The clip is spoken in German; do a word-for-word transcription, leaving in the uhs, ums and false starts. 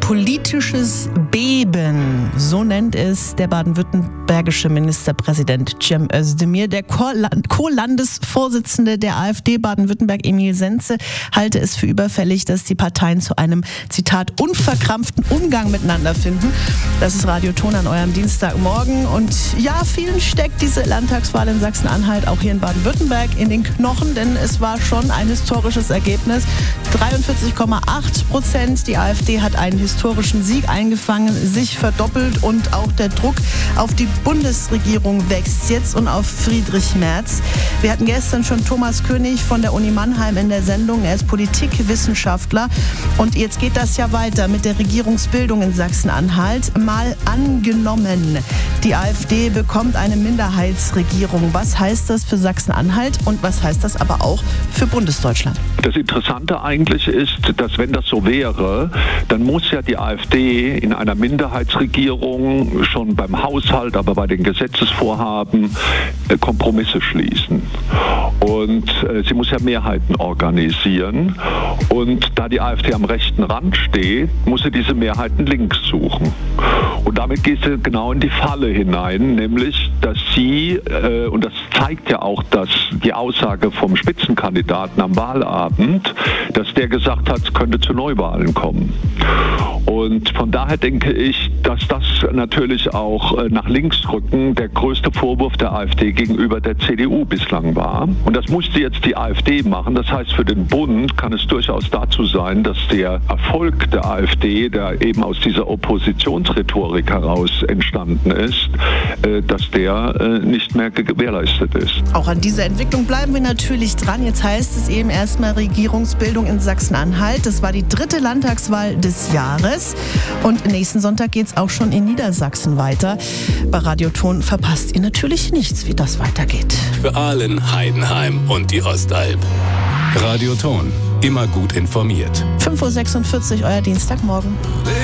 politisches Beben, so nennt es der baden-württembergische Ministerpräsident Cem Özdemir. Der Co-Landesvorsitzende der AfD Baden-Württemberg, Emil Senze, halte es für überfällig, dass die Parteien zu einem, Zitat, unverkrampften Umgang miteinander finden. Das ist Radio Ton an eurem Dienstagmorgen. Und ja, vielen steckt diese Landtagswahl in Sachsen-Anhalt, auch hier in Baden-Württemberg, in den Knochen, denn es war schon ein historisches Ergebnis. dreiundvierzig Komma acht Prozent. Die AfD hat einen historischen Sieg eingefangen, sich verdoppelt und auch der Druck auf die Bundesregierung wächst jetzt und auf Friedrich Merz. Wir hatten gestern schon Thomas König von der Uni Mannheim in der Sendung. Er ist Politikwissenschaftler und jetzt geht das ja weiter mit der Regierungsbildung in Sachsen-Anhalt. Mal angenommen, die AfD bekommt eine Minderheitsregierung. Was heißt das für Sachsen-Anhalt und was heißt das aber auch für Bundesdeutschland? Das Interessante eigentlich ist, dass wenn das so wäre, dann muss ja die AfD in einer Minderheitsregierung schon beim Haushalt, aber bei den Gesetzesvorhaben äh, Kompromisse schließen. Und äh, sie muss ja Mehrheiten organisieren. Und da die AfD am rechten Rand steht, muss sie diese Mehrheiten links suchen. Und damit geht sie genau in die Falle hinein, nämlich, dass sie, äh, und das zeigt ja auch dass die Aussage vom Spitzenkandidaten am Wahlabend, dass der gesagt hat, es könnte zu Neuwahlen kommen. Und von daher denke ich, dass das natürlich auch nach links rücken der größte Vorwurf der AfD gegenüber der C D U bislang war. Und das musste jetzt die AfD machen. Das heißt, für den Bund kann es durchaus dazu sein, dass der Erfolg der AfD, der eben aus dieser Oppositionsrhetorik heraus entstanden ist, dass der nicht mehr gewährleistet ist. Auch an dieser Entwicklung bleiben wir natürlich dran. Jetzt heißt es eben erstmal Regierungsbildung in Sachsen-Anhalt. Das war die dritte Landtagswahl des Jahres. Und nächsten Sonntag geht es auch schon in Niedersachsen weiter. Bei Radio Ton verpasst ihr natürlich nichts, wie das weitergeht. Für Aalen, Heidenheim und die Ostalb. Radio Ton, immer gut informiert. fünf Uhr sechsundvierzig, euer Dienstagmorgen.